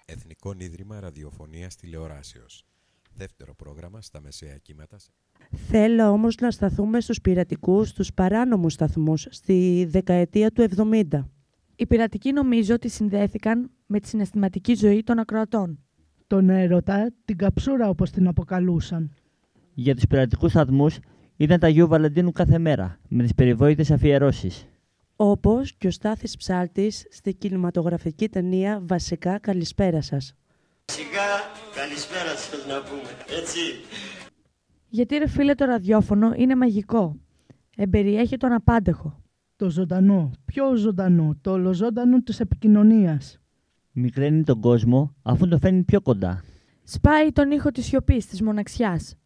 Εθνικό Ίδρυμα Ραδιοφωνίας Τηλεοράσεως. Δεύτερο πρόγραμμα στα μεσαία κύματα. Θέλω όμως να σταθούμε στους πειρατικούς, τους παράνομους σταθμούς, στη δεκαετία του 70. Οι πειρατικοί νομίζω ότι συνδέθηκαν με τη συναισθηματική ζωή των ακροατών. Τον έρωτα, την καψούρα όπως την αποκαλούσαν. Για τους πειρατικούς σταθμούς ήταν τα Αγίου Βαλεντίνου κάθε μέρα, με τις περιβόητες αφιερώσεις. Όπως και ο Στάθης Ψάλτης στη κινηματογραφική ταινία «Βασικά, καλησπέρα σας». Βασικά, καλησπέρα σας να πούμε, έτσι. Γιατί ρε φίλε, το ραδιόφωνο είναι μαγικό. Εμπεριέχει τον απάντεχο. Το ζωντανό, πιο ζωντανό, το ολοζώντανο της επικοινωνίας. Μικραίνει τον κόσμο αφού το φέρνει πιο κοντά. Σπάει τον ήχο της σιωπής, της μοναξιάς.